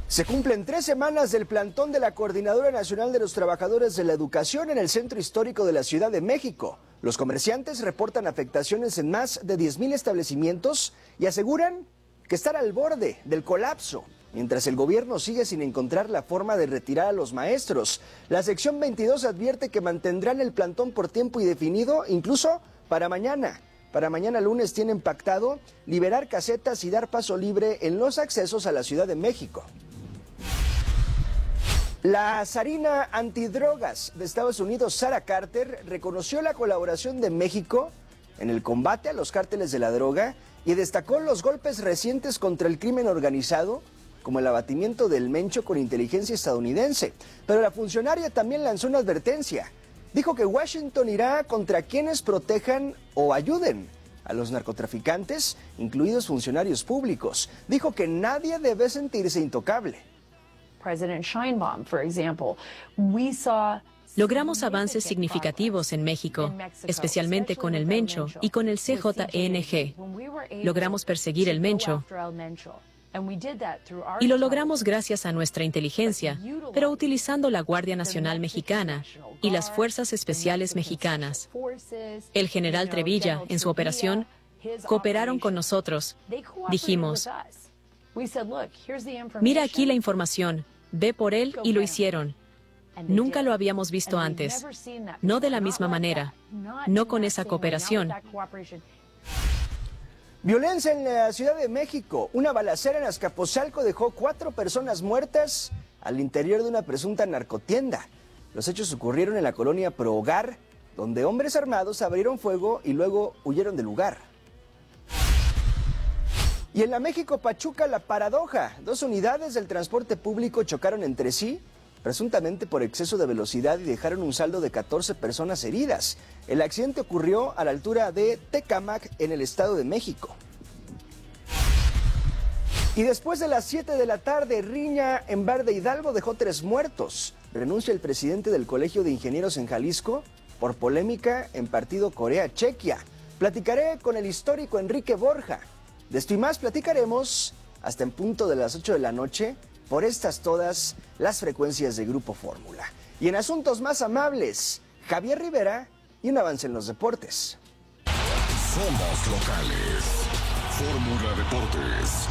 Se cumplen 3 semanas del plantón de la Coordinadora Nacional de los Trabajadores de la Educación en el Centro Histórico de la Ciudad de México. Los comerciantes reportan afectaciones en más de 10,000 establecimientos y aseguran que están al borde del colapso, mientras el gobierno sigue sin encontrar la forma de retirar a los maestros. La sección 22 advierte que mantendrán el plantón por tiempo indefinido, incluso para mañana. Para mañana lunes tienen pactado liberar casetas y dar paso libre en los accesos a la Ciudad de México. La zarina antidrogas de Estados Unidos, Sarah Carter, reconoció la colaboración de México en el combate a los cárteles de la droga y destacó los golpes recientes contra el crimen organizado, como el abatimiento del Mencho con inteligencia estadounidense. Pero la funcionaria también lanzó una advertencia. Dijo que Washington irá contra quienes protejan o ayuden a los narcotraficantes, incluidos funcionarios públicos. Dijo que nadie debe sentirse intocable. Logramos avances significativos en México, especialmente con el Mencho y con el CJNG. Logramos perseguir el Mencho. Y lo logramos gracias a nuestra inteligencia, pero utilizando la Guardia Nacional Mexicana y las Fuerzas Especiales Mexicanas. El general Trevilla, en su operación, cooperaron con nosotros. Dijimos: mira aquí la información, ve por él, y lo hicieron. Nunca lo habíamos visto antes. No de la misma manera, no con esa cooperación. Violencia en la Ciudad de México. Una balacera en Azcapotzalco dejó 4 personas muertas al interior de una presunta narcotienda. Los hechos ocurrieron en la colonia Pro Hogar, donde hombres armados abrieron fuego y luego huyeron del lugar. Y en la México Pachuca, la paradoja. 2 unidades del transporte público chocaron entre sí, presuntamente por exceso de velocidad, y dejaron un saldo de 14 personas heridas. El accidente ocurrió a la altura de Tecámac, en el Estado de México. Y después de las 7 de la tarde, riña en Bar de Hidalgo dejó 3 muertos. Renuncia el presidente del Colegio de Ingenieros en Jalisco por polémica en partido Corea-Chequia. Platicaré con el histórico Enrique Borja. De esto y más platicaremos hasta en punto de las 8 de la noche por estas todas las frecuencias de Grupo Fórmula. Y en asuntos más amables, Javier Rivera y un avance en los deportes. Somos locales. Fórmula Deportes.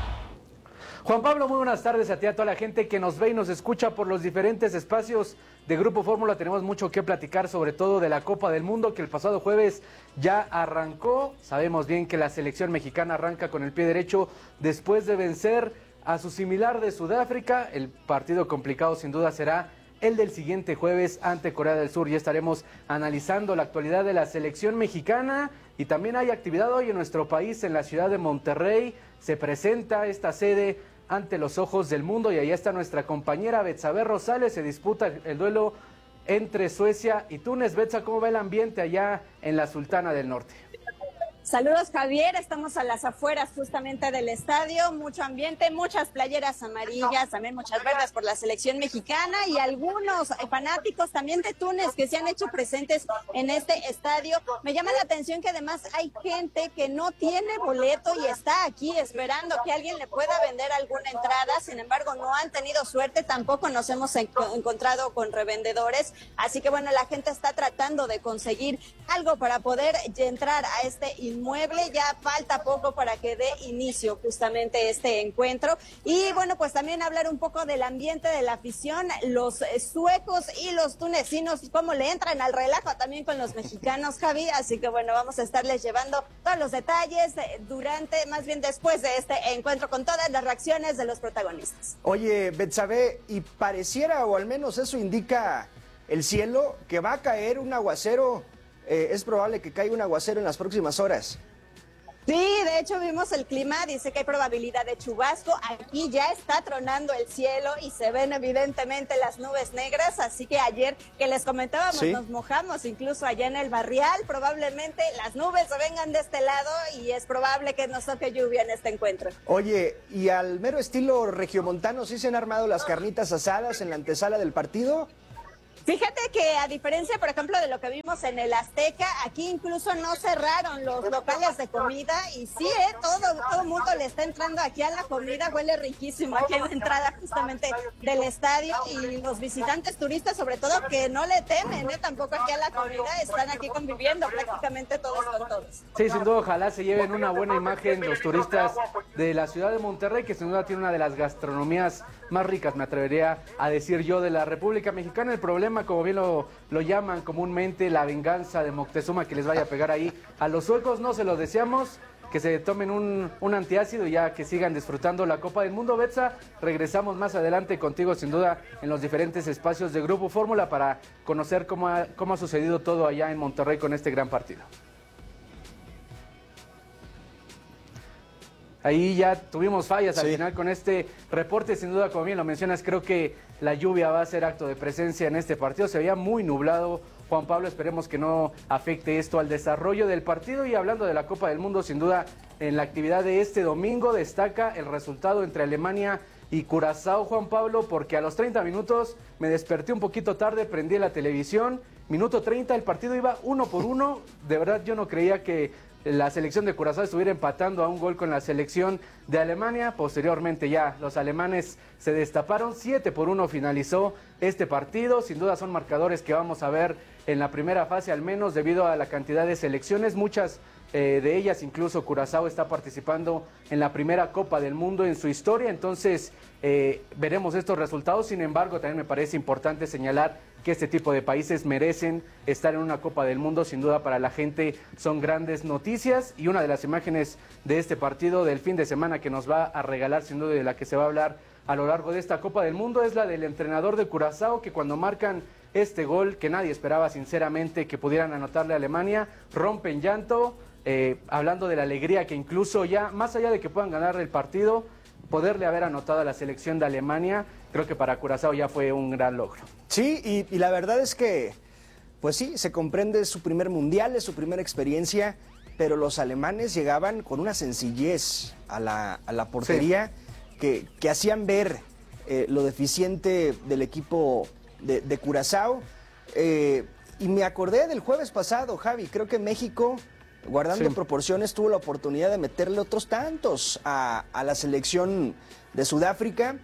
Juan Pablo, muy buenas tardes a ti, a toda la gente que nos ve y nos escucha por los diferentes espacios de Grupo Fórmula. Tenemos mucho que platicar, sobre todo de la Copa del Mundo, que el pasado jueves ya arrancó. Sabemos bien que la selección mexicana arranca con el pie derecho después de vencer a su similar de Sudáfrica. El partido complicado sin duda será el del siguiente jueves ante Corea del Sur. Ya estaremos analizando la actualidad de la selección mexicana, y también hay actividad hoy en nuestro país, en la ciudad de Monterrey. Se presenta esta sede ante los ojos del mundo, y allá está nuestra compañera Betsabe Rosales. Se disputa el duelo entre Suecia y Túnez. Betsa, ¿cómo va el ambiente allá en la Sultana del Norte? Saludos, Javier, estamos a las afueras justamente del estadio, mucho ambiente, muchas playeras amarillas, también muchas verdes por la selección mexicana, y algunos fanáticos también de Túnez que se han hecho presentes en este estadio. Me llama la atención que además hay gente que no tiene boleto y está aquí esperando que alguien le pueda vender alguna entrada. Sin embargo, no han tenido suerte, tampoco nos hemos encontrado con revendedores, así que bueno, la gente está tratando de conseguir algo para poder entrar a este inmueble. Ya falta poco para que dé inicio justamente este encuentro. Y bueno, pues también hablar un poco del ambiente de la afición, los suecos y los tunecinos, cómo le entran al relajo también con los mexicanos, Javi. Así que bueno, vamos a estarles llevando todos los detalles después de este encuentro, con todas las reacciones de los protagonistas. Oye, Betsabe, y pareciera, o al menos eso indica el cielo, que va a caer un aguacero. Es probable que caiga un aguacero en las próximas horas. Sí, de hecho vimos el clima, dice que hay probabilidad de chubasco. Aquí ya está tronando el cielo y se ven evidentemente las nubes negras, así que ayer que les comentábamos, ¿sí?, nos mojamos incluso allá en el Barrial. Probablemente las nubes se vengan de este lado y es probable que nos toque lluvia en este encuentro. Oye, y al mero estilo regiomontano, ¿sí se han armado las carnitas asadas en la antesala del partido? Fíjate que a diferencia, por ejemplo, de lo que vimos en el Azteca, aquí incluso no cerraron los locales de comida y sí, todo el mundo le está entrando aquí a la comida, huele riquísimo aquí en la entrada justamente del estadio y los visitantes turistas sobre todo que no le temen, tampoco aquí a la comida, están aquí conviviendo prácticamente todos con todos. Sí, sin duda, ojalá se lleven una buena imagen los turistas de la ciudad de Monterrey, que sin duda tiene una de las gastronomías más ricas, me atrevería a decir yo, de la República Mexicana. El problema, como bien lo llaman comúnmente, la venganza de Moctezuma, que les vaya a pegar ahí a los suecos, no se los deseamos, que se tomen un antiácido y ya que sigan disfrutando la Copa del Mundo. Betsa, regresamos más adelante contigo sin duda en los diferentes espacios de Grupo Fórmula para conocer cómo ha sucedido todo allá en Monterrey con este gran partido. Ahí ya tuvimos fallas al final con este reporte, sin duda, como bien lo mencionas, creo que la lluvia va a ser acto de presencia en este partido. Se veía muy nublado, Juan Pablo, esperemos que no afecte esto al desarrollo del partido. Y hablando de la Copa del Mundo, sin duda, en la actividad de este domingo destaca el resultado entre Alemania y Curazao, Juan Pablo, porque a los 30 minutos me desperté un poquito tarde, prendí la televisión, minuto 30, el partido iba 1-1, de verdad yo no creía que la selección de Curazao estuviera empatando a un gol con la selección de Alemania. Posteriormente ya los alemanes se destaparon, 7-1 finalizó este partido. Sin duda son marcadores que vamos a ver en la primera fase, al menos debido a la cantidad de selecciones, muchas de ellas, incluso Curazao está participando en la primera Copa del Mundo en su historia, entonces veremos estos resultados. Sin embargo, también me parece importante señalar que este tipo de países merecen estar en una Copa del Mundo. Sin duda, para la gente son grandes noticias, y una de las imágenes de este partido del fin de semana que nos va a regalar, sin duda, de la que se va a hablar a lo largo de esta Copa del Mundo, es la del entrenador de Curazao, que cuando marcan este gol, que nadie esperaba sinceramente que pudieran anotarle a Alemania, rompen llanto, hablando de la alegría que incluso ya, más allá de que puedan ganar el partido, poderle haber anotado a la selección de Alemania, creo que para Curazao ya fue un gran logro. Sí, y la verdad es que, pues sí, se comprende su primer mundial, es su primera experiencia, pero los alemanes llegaban con una sencillez a la portería, sí, que hacían ver lo deficiente del equipo de Curazao. Y me acordé del jueves pasado, Javi, creo que México, guardando proporciones, tuvo la oportunidad de meterle otros tantos a la selección de Sudáfrica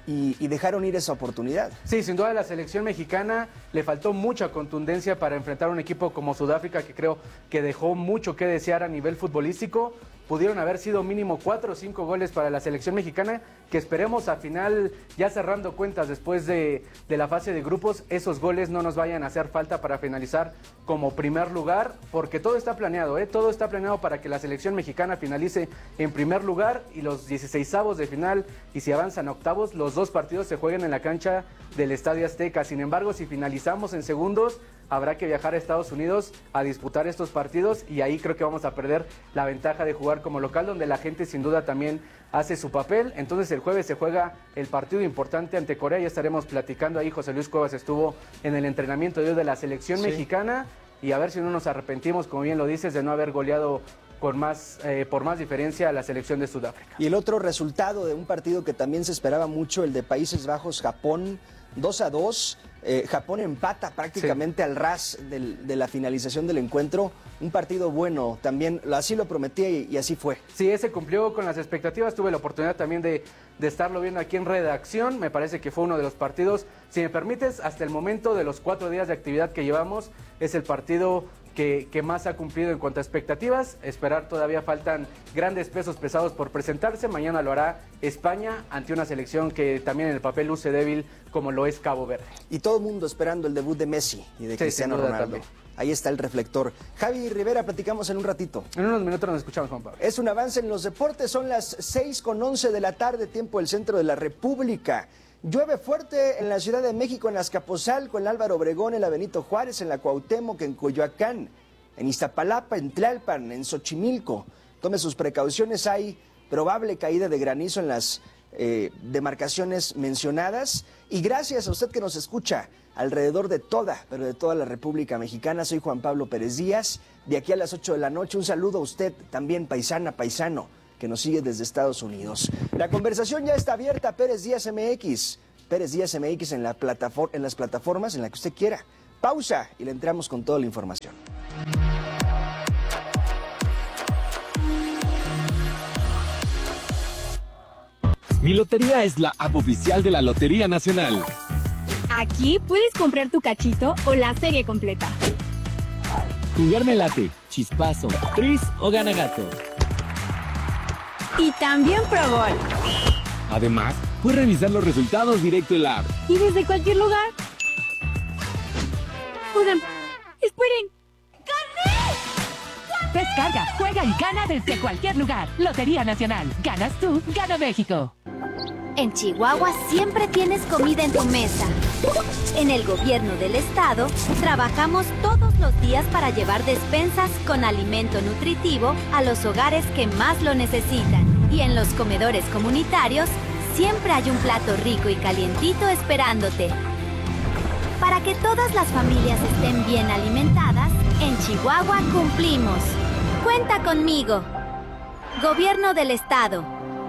y dejaron ir esa oportunidad. Sí, sin duda a la selección mexicana le faltó mucha contundencia para enfrentar a un equipo como Sudáfrica, que creo que dejó mucho que desear a nivel futbolístico. Pudieron haber sido mínimo 4 o 5 goles para la selección mexicana, que esperemos a final, ya cerrando cuentas después de la fase de grupos, esos goles no nos vayan a hacer falta para finalizar como primer lugar, porque todo está planeado, todo está planeado para que la selección mexicana finalice en primer lugar, y los 16avos de final, y si avanzan a octavos, los dos partidos se jueguen en la cancha del Estadio Azteca. Sin embargo, si finalizamos en segundos, habrá que viajar a Estados Unidos a disputar estos partidos, y ahí creo que vamos a perder la ventaja de jugar como local, donde la gente sin duda también hace su papel. Entonces el jueves se juega el partido importante ante Corea, ya estaremos platicando ahí. José Luis Cuevas estuvo en el entrenamiento de hoy de la selección mexicana, y a ver si no nos arrepentimos, como bien lo dices, de no haber goleado por más diferencia a la selección de Sudáfrica. Y el otro resultado de un partido que también se esperaba mucho, el de Países Bajos-Japón, 2-2, Japón empata prácticamente al ras de la finalización del encuentro. Un partido bueno, también así lo prometía y así fue. Sí, ese cumplió con las expectativas. Tuve la oportunidad también de estarlo viendo aquí en redacción. Me parece que fue uno de los partidos, si me permites, hasta el momento de los 4 días de actividad que llevamos, es el partido que más ha cumplido en cuanto a expectativas. Esperar, todavía faltan grandes pesos pesados por presentarse. Mañana lo hará España ante una selección que también en el papel luce débil, como lo es Cabo Verde. Y todo el mundo esperando el debut de Messi y de Cristiano Ronaldo. También. Ahí está el reflector. Javi Rivera, platicamos en un ratito. En unos minutos nos escuchamos, Juan Pablo. Es un avance en los deportes, son las 6:11 de la tarde, tiempo del centro de la República. Llueve fuerte en la Ciudad de México, en Azcapotzalco, en Álvaro Obregón, en la Benito Juárez, en la Cuauhtémoc, en Coyoacán, en Iztapalapa, en Tlalpan, en Xochimilco. Tome sus precauciones, hay probable caída de granizo en las demarcaciones mencionadas. Y gracias a usted que nos escucha alrededor de toda la República Mexicana. Soy Juan Pablo Pérez Díaz. De aquí a las 8 de la noche, un saludo a usted también, paisana, paisano, que nos sigue desde Estados Unidos. La conversación ya está abierta, Pérez Díaz MX. Pérez Díaz MX en las plataformas en la que usted quiera. Pausa y le entramos con toda la información. Mi Lotería es la app oficial de la Lotería Nacional. Aquí puedes comprar tu cachito o la serie completa. Jugarme late, chispazo, tris o gana gato. Y también Pro Gol. Además, puedes revisar los resultados directo en la app. Y desde cualquier lugar. Oigan, esperen. Descarga, juega y gana desde cualquier lugar. Lotería Nacional. Ganas tú, gana México. En Chihuahua siempre tienes comida en tu mesa. En el gobierno del estado, trabajamos todos los días para llevar despensas con alimento nutritivo a los hogares que más lo necesitan. Y en los comedores comunitarios, siempre hay un plato rico y calientito esperándote. Para que todas las familias estén bien alimentadas, en Chihuahua cumplimos. Cuenta conmigo. Gobierno del Estado.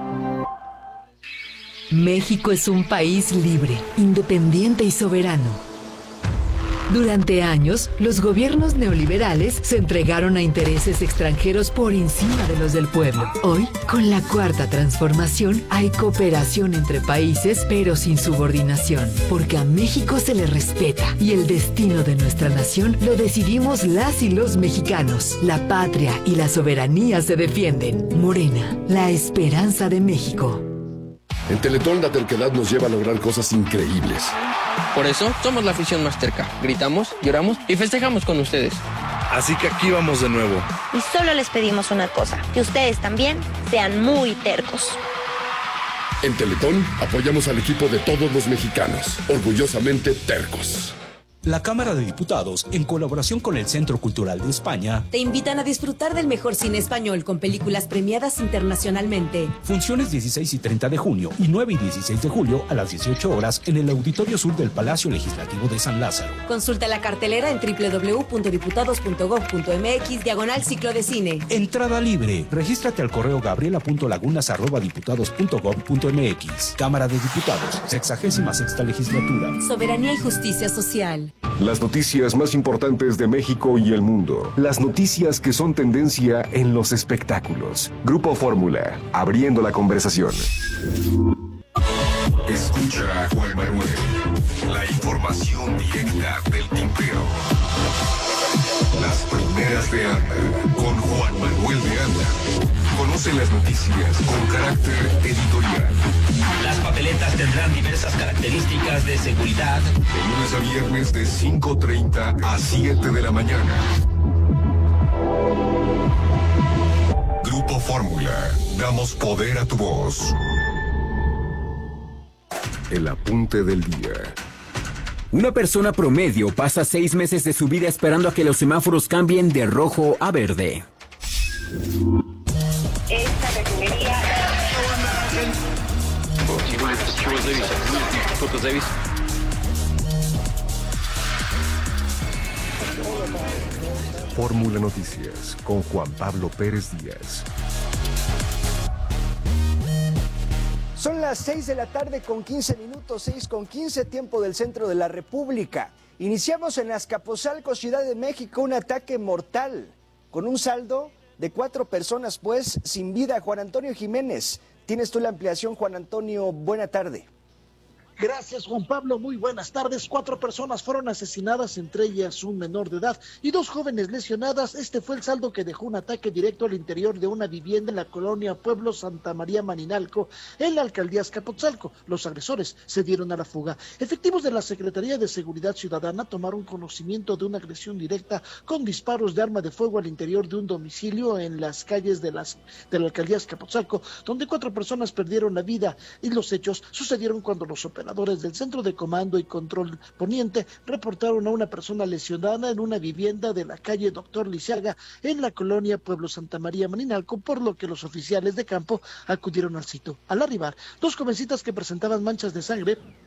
México es un país libre, independiente y soberano. Durante años, los gobiernos neoliberales se entregaron a intereses extranjeros por encima de los del pueblo. Hoy, con la Cuarta Transformación, hay cooperación entre países, pero sin subordinación, porque a México se le respeta y el destino de nuestra nación lo decidimos las y los mexicanos. La patria y la soberanía se defienden. Morena, la esperanza de México. En Teletón la terquedad nos lleva a lograr cosas increíbles. Por eso somos la afición más terca. Gritamos, lloramos y festejamos con ustedes. Así que aquí vamos de nuevo. Y solo les pedimos una cosa, que ustedes también sean muy tercos. En Teletón apoyamos al equipo de todos los mexicanos, orgullosamente tercos. La Cámara de Diputados, en colaboración con el Centro Cultural de España, te invitan a disfrutar del mejor cine español con películas premiadas internacionalmente. Funciones 16 y 30 de junio y 9 y 16 de julio a las 18 horas en el Auditorio Sur del Palacio Legislativo de San Lázaro. Consulta la cartelera en www.diputados.gov.mx/ciclo de cine. Entrada libre. Regístrate al correo gabriela.lagunas@diputados.gov.mx. Cámara de Diputados, 66ª Legislatura. Soberanía y justicia social. Las noticias más importantes de México y el mundo. Las noticias que son tendencia en los espectáculos. Grupo Fórmula, abriendo la conversación. Escucha a Juan Manuel. La información directa del tintero. Las primeras de Anda, con Juan Manuel de Anda. Conoce las noticias con carácter editorial. Las papeletas tendrán diversas características de seguridad. De lunes a viernes de 5:30 a 7 de la mañana. Grupo Fórmula. Damos poder a tu voz. El apunte del día. Una persona promedio pasa 6 meses de su vida esperando a que los semáforos cambien de rojo a verde. Esta refinería... Fórmula Noticias con Juan Pablo Pérez Díaz. Son las 6 de la tarde con 15 minutos, 6:15, tiempo del centro de la República. Iniciamos en Azcapotzalco, Ciudad de México, un ataque mortal, con un saldo de 4 personas, pues, sin vida. Juan Antonio Jiménez, tienes tú la ampliación, Juan Antonio, buena tarde. Gracias, Juan Pablo. Muy buenas tardes. 4 personas fueron asesinadas, entre ellas un menor de edad y 2 jóvenes lesionadas. Este fue el saldo que dejó un ataque directo al interior de una vivienda en la colonia Pueblo Santa María Maninalco, en la alcaldía Azcapotzalco. Los agresores se dieron a la fuga. Efectivos de la Secretaría de Seguridad Ciudadana tomaron conocimiento de una agresión directa con disparos de arma de fuego al interior de un domicilio en las calles de la alcaldía Azcapotzalco, donde 4 personas perdieron la vida, y los hechos sucedieron cuando los operadores del Centro de Comando y Control Poniente reportaron a una persona lesionada en una vivienda de la calle Doctor Lisiaga en la colonia Pueblo Santa María Maninalco, por lo que los oficiales de campo acudieron al sitio. Al arribar, 2 jovencitas que presentaban manchas de sangre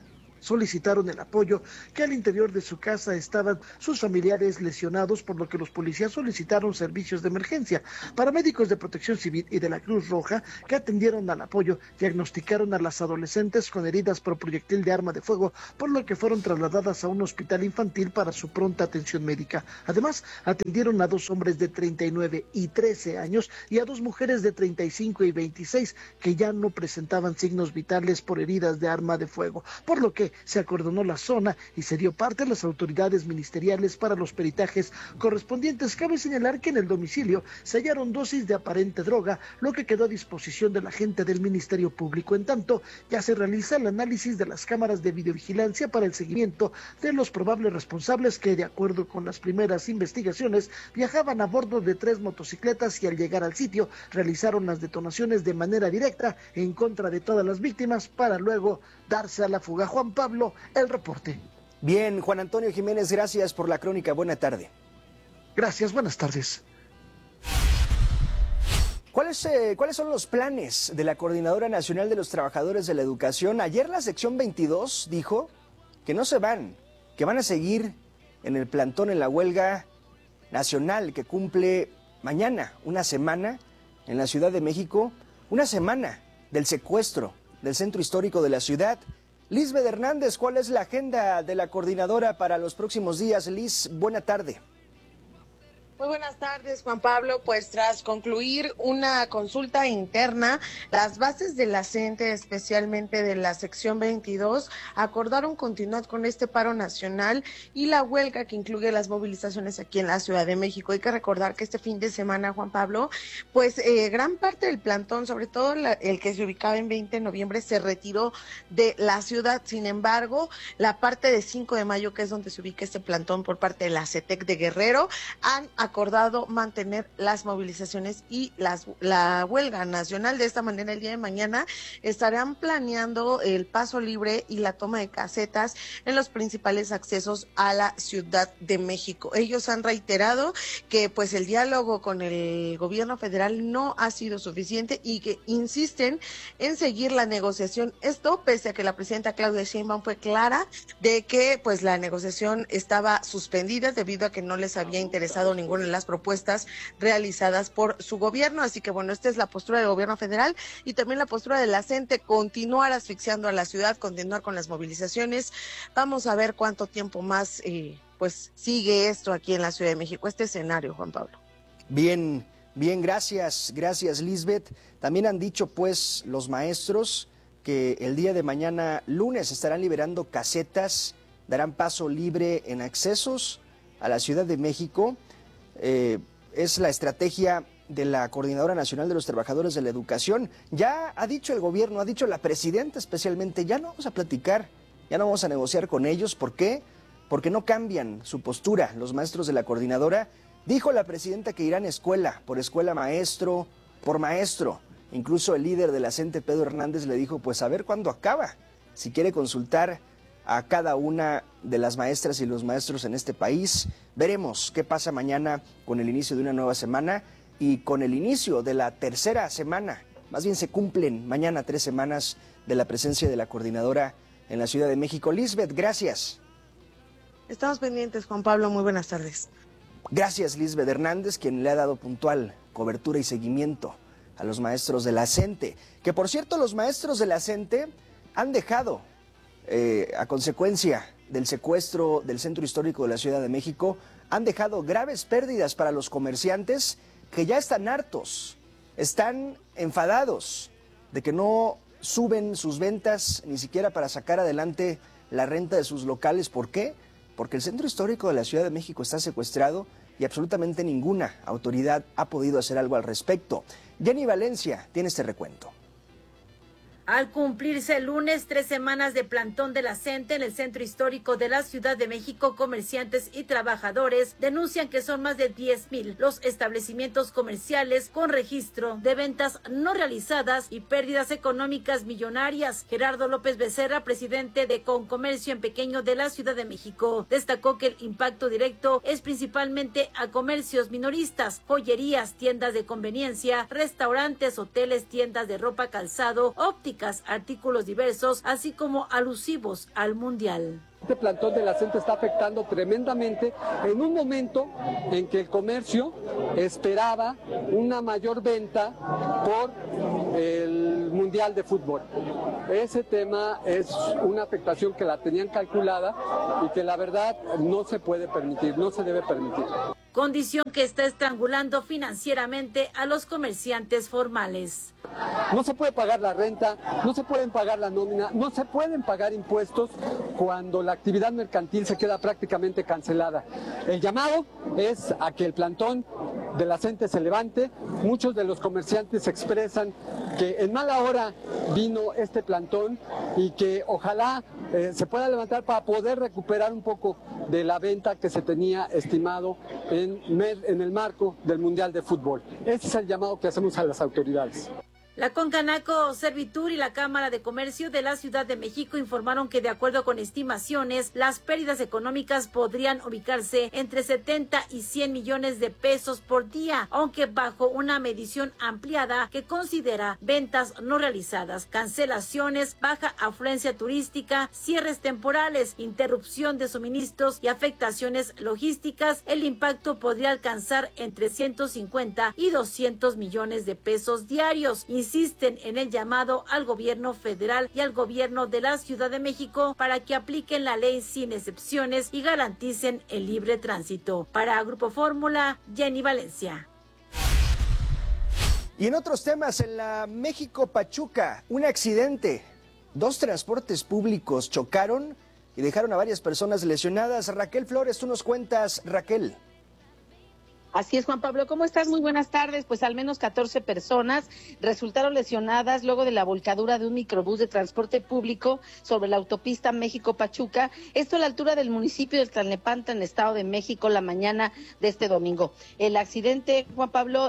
solicitaron el apoyo, que al interior de su casa estaban sus familiares lesionados, por lo que los policías solicitaron servicios de emergencia. Paramédicos de Protección Civil y de la Cruz Roja, que atendieron al apoyo, diagnosticaron a las adolescentes con heridas por proyectil de arma de fuego, por lo que fueron trasladadas a un hospital infantil para su pronta atención médica. Además, atendieron a 2 hombres de 39 y 13 años y a 2 mujeres de 35 y 26 que ya no presentaban signos vitales por heridas de arma de fuego, por lo que se acordonó la zona y se dio parte a las autoridades ministeriales para los peritajes correspondientes. Cabe señalar que en el domicilio se hallaron dosis de aparente droga, lo que quedó a disposición de la gente del Ministerio Público. En tanto, ya se realiza el análisis de las cámaras de videovigilancia para el seguimiento de los probables responsables que, de acuerdo con las primeras investigaciones, viajaban a bordo de 3 motocicletas y al llegar al sitio realizaron las detonaciones de manera directa en contra de todas las víctimas para luego darse a la fuga. Juan Pablo, el reporte. Bien, Juan Antonio Jiménez, gracias por la crónica. Buena tarde. Gracias, buenas tardes. ¿Cuáles son los planes de la Coordinadora Nacional de los Trabajadores de la Educación? Ayer la sección 22 dijo que no se van, que van a seguir en el plantón en la huelga nacional que cumple mañana una semana en la Ciudad de México, una semana del secuestro del centro histórico de la ciudad. Lisbeth Hernández, ¿cuál es la agenda de la coordinadora para los próximos días? Liz, buena tarde. Muy buenas tardes, Juan Pablo. Pues tras concluir una consulta interna, las bases de la CENTE, especialmente de la sección 22, acordaron continuar con este paro nacional y la huelga que incluye las movilizaciones aquí en la Ciudad de México. Hay que recordar que este fin de semana, Juan Pablo, pues gran parte del plantón, sobre todo el que se ubicaba en 20 de noviembre, se retiró de la ciudad. Sin embargo, la parte de 5 de mayo, que es donde se ubica este plantón por parte de la CETEC de Guerrero, han acordado mantener las movilizaciones y la huelga nacional. De esta manera, el día de mañana estarán planeando el paso libre y la toma de casetas en los principales accesos a la Ciudad de México. Ellos han reiterado que pues el diálogo con el gobierno federal no ha sido suficiente y que insisten en seguir la negociación. Esto pese a que la presidenta Claudia Sheinbaum fue clara de que pues la negociación estaba suspendida debido a que no les había interesado ninguna de las propuestas realizadas por su gobierno. Así que bueno, esta es la postura del gobierno federal y también la postura de la CENTE: continuar asfixiando a la ciudad, continuar con las movilizaciones. Vamos a ver cuánto tiempo más pues sigue esto aquí en la Ciudad de México, este escenario, Juan Pablo. Bien, gracias Lisbeth. También han dicho pues los maestros que el día de mañana lunes estarán liberando casetas, darán paso libre en accesos a la Ciudad de México. Es la estrategia de la Coordinadora Nacional de los Trabajadores de la Educación. Ya ha dicho el gobierno, ha dicho la presidenta especialmente, ya no vamos a platicar, ya no vamos a negociar con ellos. ¿Por qué? Porque no cambian su postura los maestros de la coordinadora. Dijo la presidenta que irán escuela por escuela, maestro por maestro. Incluso el líder de la CENTE, Pedro Hernández, le dijo pues a ver cuándo acaba, si quiere consultar a cada una de las maestras y los maestros en este país. Veremos qué pasa mañana con el inicio de una nueva semana y con el inicio de la tercera semana. Más bien se cumplen mañana 3 semanas de la presencia de la coordinadora en la Ciudad de México. Lisbeth, gracias. Estamos pendientes, Juan Pablo. Muy buenas tardes. Gracias, Lisbeth Hernández, quien le ha dado puntual cobertura y seguimiento a los maestros de la CENTE. Que por cierto, los maestros de la CENTE han dejado a consecuencia del secuestro del centro histórico de la Ciudad de México, han dejado graves pérdidas para los comerciantes que ya están hartos, están enfadados de que no suben sus ventas ni siquiera para sacar adelante la renta de sus locales. ¿Por qué? Porque el centro histórico de la Ciudad de México está secuestrado y absolutamente ninguna autoridad ha podido hacer algo al respecto. Jenny Valencia tiene este recuento. Al cumplirse el lunes 3 semanas de plantón de la CENTE en el centro histórico de la Ciudad de México, comerciantes y trabajadores denuncian que son más de 10,000 los establecimientos comerciales con registro de ventas no realizadas y pérdidas económicas millonarias. Gerardo López Becerra, presidente de Concomercio en Pequeño de la Ciudad de México, destacó que el impacto directo es principalmente a comercios minoristas, joyerías, tiendas de conveniencia, restaurantes, hoteles, tiendas de ropa, calzado, óptica, electrónicas, artículos diversos, así como alusivos al Mundial. Este plantón de la CENTE está afectando tremendamente en un momento en que el comercio esperaba una mayor venta por el Mundial de Fútbol. Ese tema es una afectación que la tenían calculada y que la verdad no se puede permitir, no se debe permitir. Condición que está estrangulando financieramente a los comerciantes formales. No se puede pagar la renta, no se pueden pagar la nómina, no se pueden pagar impuestos cuando la actividad mercantil se queda prácticamente cancelada. El llamado es a que el plantón de la CENTE se levante. Muchos de los comerciantes expresan que en mala hora vino este plantón y que ojalá se pueda levantar para poder recuperar un poco de la venta que se tenía estimado en el marco del Mundial de Fútbol. Ese es el llamado que hacemos a las autoridades. La Concanaco, Servitur y la Cámara de Comercio de la Ciudad de México informaron que de acuerdo con estimaciones, las pérdidas económicas podrían ubicarse entre 70 y 100 millones de pesos por día, aunque bajo una medición ampliada que considera ventas no realizadas, cancelaciones, baja afluencia turística, cierres temporales, interrupción de suministros y afectaciones logísticas. El impacto podría alcanzar entre 150 y 200 millones de pesos diarios. Insisten en el llamado al gobierno federal y al gobierno de la Ciudad de México para que apliquen la ley sin excepciones y garanticen el libre tránsito. Para Grupo Fórmula, Jenny Valencia. Y en otros temas, en la México-Pachuca, un accidente. 2 transportes públicos chocaron y dejaron a varias personas lesionadas. Raquel Flores, tú nos cuentas, Raquel. Así es, Juan Pablo. ¿Cómo estás? Muy buenas tardes. Pues al menos 14 personas resultaron lesionadas luego de la volcadura de un microbús de transporte público sobre la autopista México-Pachuca. Esto a la altura del municipio de Tlalnepantla, en el Estado de México, la mañana de este domingo. El accidente, Juan Pablo,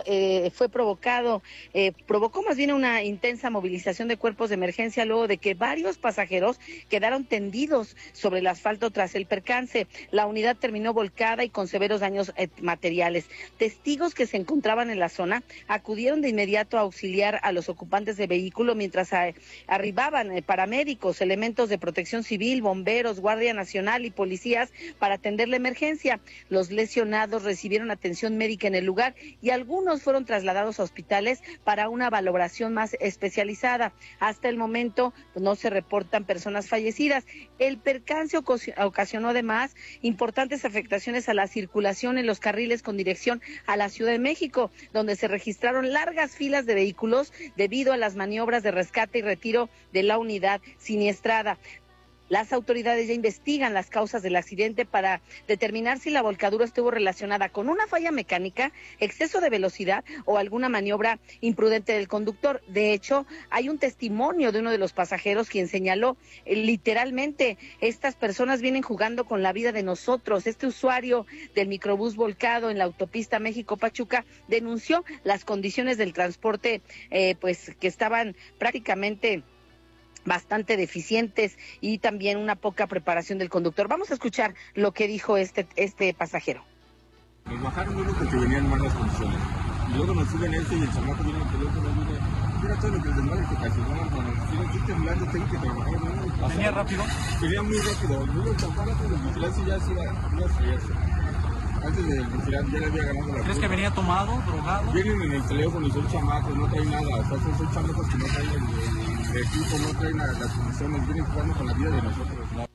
provocó más bien una intensa movilización de cuerpos de emergencia luego de que varios pasajeros quedaron tendidos sobre el asfalto tras el percance. La unidad terminó volcada y con severos daños materiales. Testigos que se encontraban en la zona acudieron de inmediato a auxiliar a los ocupantes del vehículo mientras arribaban paramédicos, elementos de protección civil, bomberos, Guardia Nacional y policías para atender la emergencia. Los lesionados recibieron atención médica en el lugar y algunos fueron trasladados a hospitales para una valoración más especializada. Hasta el momento no se reportan personas fallecidas. El percance ocasionó además importantes afectaciones a la circulación en los carriles con dirección a la Ciudad de México, donde se registraron largas filas de vehículos debido a las maniobras de rescate y retiro de la unidad siniestrada. Las autoridades ya investigan las causas del accidente para determinar si la volcadura estuvo relacionada con una falla mecánica, exceso de velocidad o alguna maniobra imprudente del conductor. De hecho, hay un testimonio de uno de los pasajeros quien señaló literalmente, estas personas vienen jugando con la vida de nosotros. Este usuario del microbús volcado en la autopista México-Pachuca denunció las condiciones del transporte, que estaban prácticamente bastante deficientes y también una poca preparación del conductor. Vamos a escuchar lo que dijo este pasajero. Nos bajaron uno porque venían en malas condiciones. Y luego nos suben este y el chamaco viene en el teléfono y viene, mira todo lo que el desmadre que ocasionó, cuando tiene que ir temblando, tengo que trabajar, ¿no? ¿Venía rápido? Venía muy rápido. Luego tan rápido el vigilante ya se iba a estrellarse. Antes del vigilante ya le había ganado la ¿Crees que venía tomado, drogado? Vienen en el teléfono y son chamacos, no traen nada. O sea, son chamacos que no traen el equipo, no traen las condiciones, vienen jugando con la vida de nosotros, ¿no?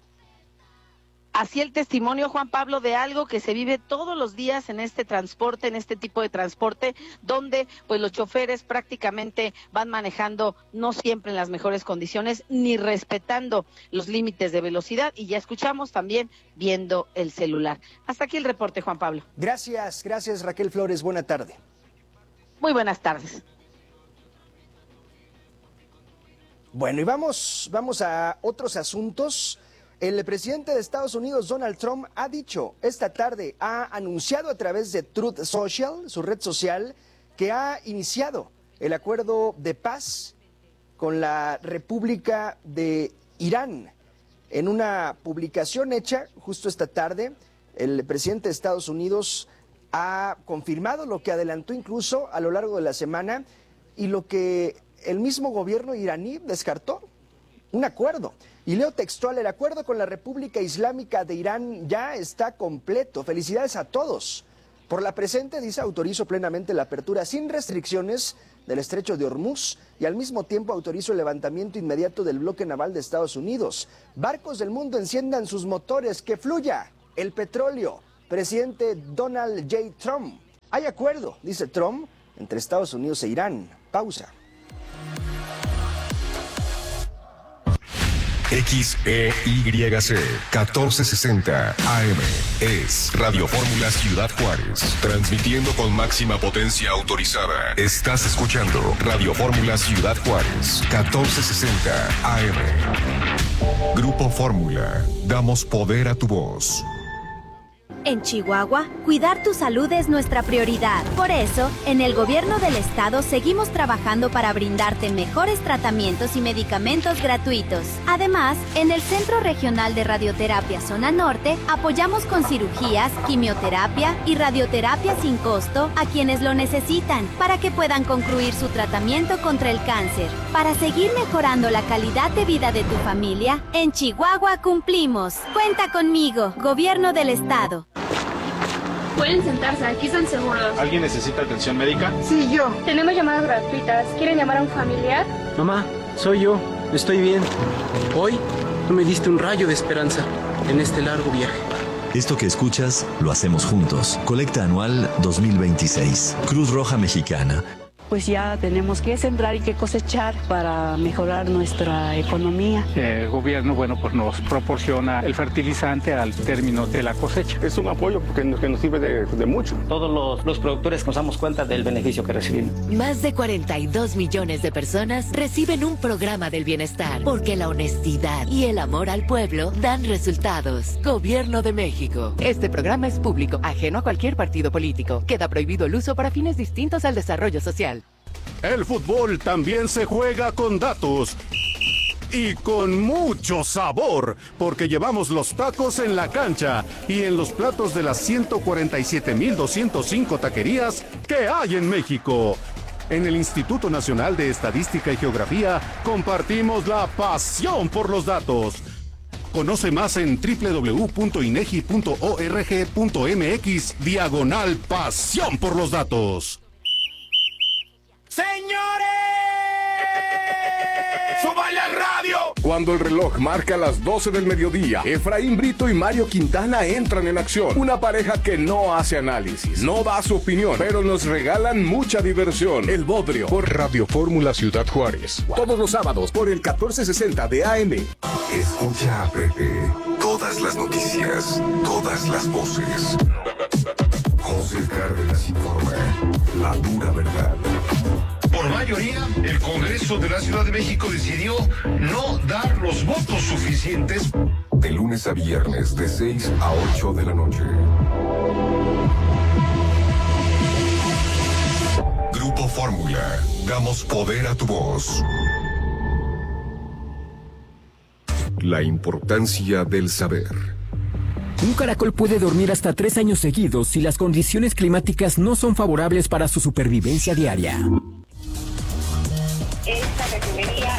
Así el testimonio, Juan Pablo, de algo que se vive todos los días en este transporte, en este tipo de transporte, donde pues los choferes prácticamente van manejando no siempre en las mejores condiciones, ni respetando los límites de velocidad, y ya escuchamos también viendo el celular. Hasta aquí el reporte, Juan Pablo. Gracias Raquel Flores, buena tarde. Muy buenas tardes. Bueno, y vamos a otros asuntos. El presidente de Estados Unidos, Donald Trump, ha anunciado a través de Truth Social, su red social, que ha iniciado el acuerdo de paz con la República de Irán. En una publicación hecha justo esta tarde, el presidente de Estados Unidos ha confirmado lo que adelantó incluso a lo largo de la semana y lo que el mismo gobierno iraní descartó un acuerdo. Y leo textual: el acuerdo con la República Islámica de Irán ya está completo. Felicidades a todos. Por la presente, dice, autorizo plenamente la apertura sin restricciones del estrecho de Hormuz y al mismo tiempo autorizo el levantamiento inmediato del bloque naval de Estados Unidos. Barcos del mundo, enciendan sus motores, que fluya el petróleo. Presidente Donald J. Trump. Hay acuerdo, dice Trump, entre Estados Unidos e Irán. Pausa. XEYC 1460 AM es Radio Fórmula Ciudad Juárez, transmitiendo con máxima potencia autorizada. Estás escuchando Radio Fórmula Ciudad Juárez 1460 AM. Grupo Fórmula, damos poder a tu voz. En Chihuahua, cuidar tu salud es nuestra prioridad. Por eso, en el gobierno del estado seguimos trabajando para brindarte mejores tratamientos y medicamentos gratuitos. Además, en el Centro Regional de Radioterapia Zona Norte, apoyamos con cirugías, quimioterapia y radioterapia sin costo a quienes lo necesitan para que puedan concluir su tratamiento contra el cáncer. Para seguir mejorando la calidad de vida de tu familia, en Chihuahua cumplimos. Cuenta conmigo, Gobierno del Estado. Pueden sentarse, aquí están seguros. ¿Alguien necesita atención médica? Sí, yo. Tenemos llamadas gratuitas. ¿Quieren llamar a un familiar? Mamá, soy yo. Estoy bien. Hoy tú me diste un rayo de esperanza en este largo viaje. Esto que escuchas lo hacemos juntos. Colecta anual 2026. Cruz Roja Mexicana. Pues ya tenemos que sembrar y que cosechar para mejorar nuestra economía. El gobierno, pues nos proporciona el fertilizante al término de la cosecha. Es un apoyo que nos sirve de mucho. Todos los productores nos damos cuenta del beneficio que recibimos. Más de 42 millones de personas reciben un programa del bienestar, porque la honestidad y el amor al pueblo dan resultados. Gobierno de México. Este programa es público, ajeno a cualquier partido político. Queda prohibido el uso para fines distintos al desarrollo social. El fútbol también se juega con datos y con mucho sabor, porque llevamos los tacos en la cancha y en los platos de las 147,205 taquerías que hay en México. En el Instituto Nacional de Estadística y Geografía compartimos la pasión por los datos. Conoce más en www.inegi.org.mx/pasión por los datos. ¡Señores! ¡Súbale al radio! Cuando el reloj marca las 12 del mediodía, Efraín Brito y Mario Quintana entran en acción. Una pareja que no hace análisis, no da su opinión, pero nos regalan mucha diversión. El Bodrio, por Radio Fórmula Ciudad Juárez. Todos los sábados por el 1460 de AM. Escucha a Pepe. Todas las noticias, todas las voces. José Cárdenas informa. La dura verdad. Por mayoría, el Congreso de la Ciudad de México decidió no dar los votos suficientes. De lunes a viernes, de 6 a 8 de la noche. Grupo Fórmula. Damos poder a tu voz. La importancia del saber. Un caracol puede dormir hasta 3 años seguidos si las condiciones climáticas no son favorables para su supervivencia diaria. Esta refinería...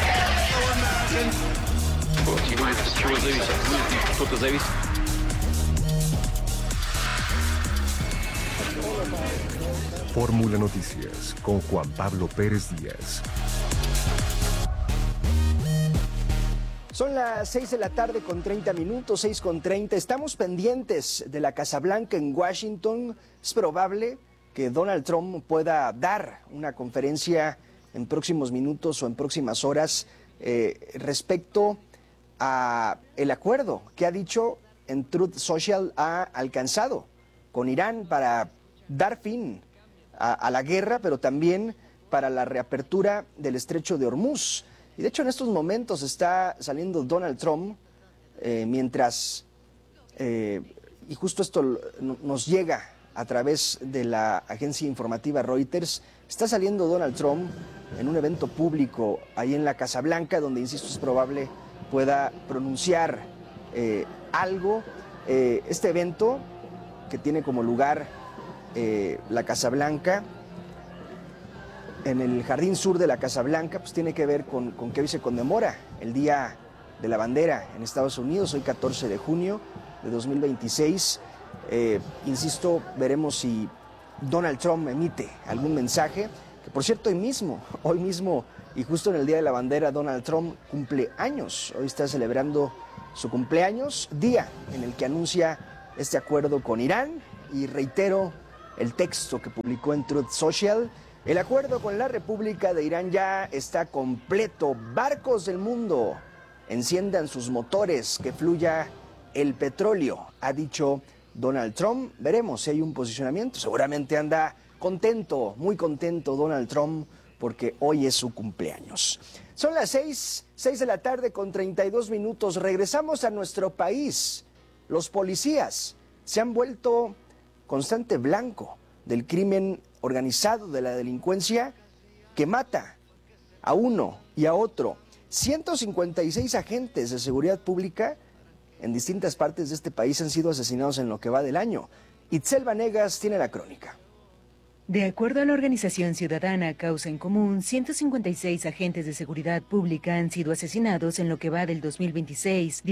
Fórmula Noticias con Juan Pablo Pérez Díaz. Son las 6 de la tarde con 30 minutos, 6:30. Estamos pendientes de la Casa Blanca en Washington. Es probable que Donald Trump pueda dar una conferencia en próximos minutos o en próximas horas respecto a el acuerdo que ha dicho en Truth Social ha alcanzado con Irán para dar fin a la guerra, pero también para la reapertura del estrecho de Hormuz. Y de hecho en estos momentos está saliendo Donald Trump mientras, y justo esto nos llega a través de la agencia informativa Reuters, está saliendo Donald Trump en un evento público ahí en la Casa Blanca, donde, insisto, es probable pueda pronunciar algo. Este evento, que tiene como lugar la Casa Blanca, en el jardín sur de la Casa Blanca, pues tiene que ver con que hoy se conmemora el Día de la Bandera en Estados Unidos, hoy 14 de junio de 2026. Insisto, veremos si Donald Trump emite algún mensaje, que por cierto hoy mismo y justo en el Día de la Bandera, Donald Trump cumple años. Hoy está celebrando su cumpleaños, día en el que anuncia este acuerdo con Irán, y reitero el texto que publicó en Truth Social. El acuerdo con la República de Irán ya está completo. Barcos del mundo, enciendan sus motores, que fluya el petróleo, ha dicho Donald Trump. Veremos si hay un posicionamiento. Seguramente anda contento, muy contento Donald Trump, porque hoy es su cumpleaños. Son las 6 de la tarde con 32 minutos. Regresamos a nuestro país. Los policías se han vuelto constante blanco del crimen organizado, de la delincuencia que mata a uno y a otro. 156 agentes de seguridad pública en distintas partes de este país han sido asesinados en lo que va del año. Itzel Vanegas tiene la crónica. De acuerdo a la organización ciudadana Causa en Común, 156 agentes de seguridad pública han sido asesinados en lo que va del 2026,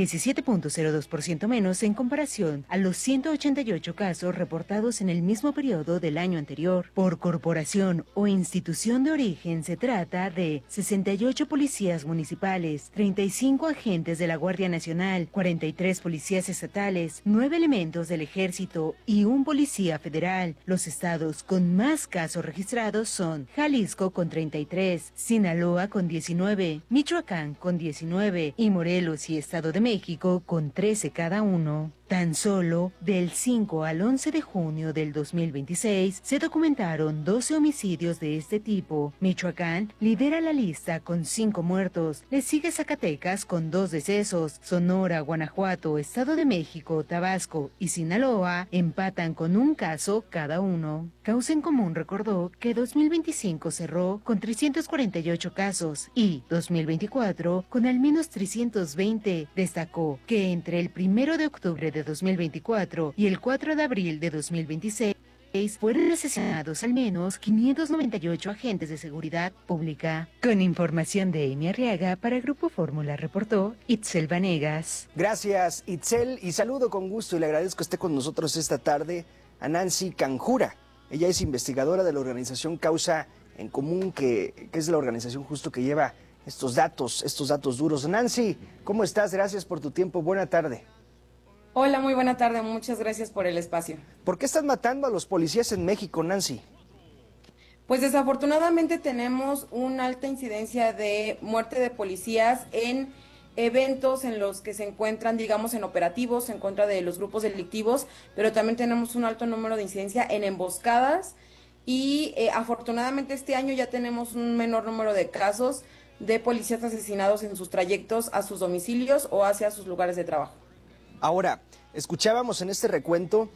17.02% menos en comparación a los 188 casos reportados en el mismo periodo del año anterior. Por corporación o institución de origen se trata de 68 policías municipales, 35 agentes de la Guardia Nacional, 43 policías estatales, 9 elementos del Ejército y un policía federal. Los estados con más casos registrados son Jalisco con 33, Sinaloa con 19, Michoacán con 19 y Morelos y Estado de México con 13 cada uno. Tan solo del 5 al 11 de junio del 2026 se documentaron 12 homicidios de este tipo. Michoacán lidera la lista con 5 muertos, le sigue Zacatecas con 2 decesos, Sonora, Guanajuato, Estado de México, Tabasco y Sinaloa empatan con un caso cada uno. Causa en Común recordó que 2025 cerró con 348 casos y 2024 con al menos 320. Destacó que entre el 1 de octubre de 2024 y el 4 de abril de 2026 fueron asesinados al menos 598 agentes de seguridad pública. Con información de Amy Arriaga para Grupo Fórmula, reportó Itzel Vanegas. Gracias, Itzel, y saludo con gusto y le agradezco que esté con nosotros esta tarde a Nancy Canjura. Ella es investigadora de la organización Causa en Común, que es la organización justo que lleva estos datos duros. Nancy, ¿cómo estás? Gracias por tu tiempo. Buena tarde. Hola, muy buena tarde. Muchas gracias por el espacio. ¿Por qué están matando a los policías en México, Nancy? Pues desafortunadamente tenemos una alta incidencia de muerte de policías en eventos en los que se encuentran, digamos, en operativos en contra de los grupos delictivos, pero también tenemos un alto número de incidencia en emboscadas y afortunadamente este año ya tenemos un menor número de casos de policías asesinados en sus trayectos a sus domicilios o hacia sus lugares de trabajo. Ahora, escuchábamos en este recuento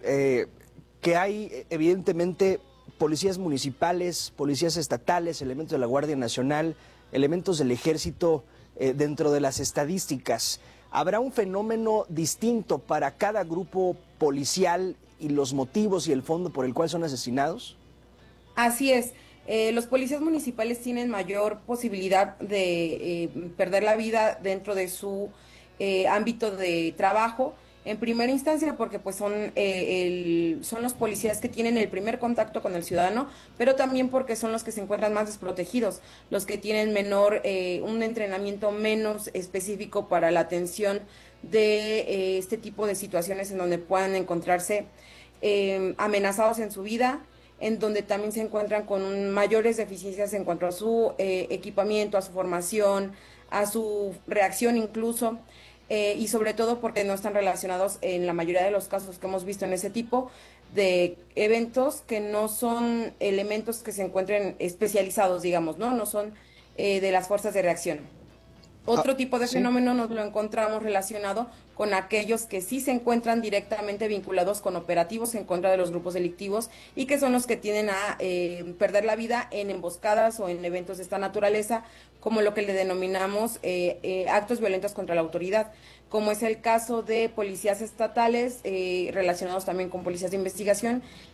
que hay evidentemente policías municipales, policías estatales, elementos de la Guardia Nacional, elementos del Ejército dentro de las estadísticas. ¿Habrá un fenómeno distinto para cada grupo policial y los motivos y el fondo por el cual son asesinados? Así es. Los policías municipales tienen mayor posibilidad de perder la vida dentro de su ámbito de trabajo, en primera instancia porque pues son los policías que tienen el primer contacto con el ciudadano, pero también porque son los que se encuentran más desprotegidos, los que tienen un entrenamiento menos específico para la atención de este tipo de situaciones en donde puedan encontrarse amenazados en su vida, en donde también se encuentran con mayores deficiencias en cuanto a su equipamiento, a su formación, a su reacción incluso, y sobre todo porque no están relacionados en la mayoría de los casos que hemos visto en ese tipo de eventos, que no son elementos que se encuentren especializados, digamos, no son de las fuerzas de reacción. Otro tipo de fenómeno nos lo encontramos relacionado con aquellos que sí se encuentran directamente vinculados con operativos en contra de los grupos delictivos y que son los que tienden a perder la vida en emboscadas o en eventos de esta naturaleza, como lo que le denominamos actos violentos contra la autoridad, como es el caso de policías estatales relacionados también con policías de investigación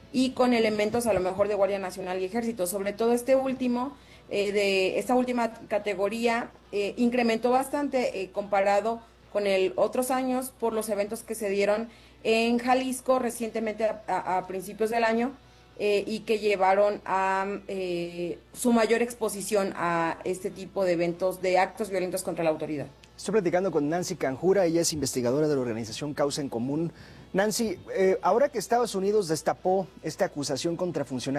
y con elementos a lo mejor de Guardia Nacional y Ejército. Sobre todo este último, de esta última categoría, incrementó bastante comparado con otros años por los eventos que se dieron en Jalisco recientemente a principios del año, y que llevaron a su mayor exposición a este tipo de eventos, de actos violentos contra la autoridad. Estoy platicando con Nancy Canjura, ella es investigadora de la organización Causa en Común. Nancy, ahora que Estados Unidos destapó esta acusación contra funcionarios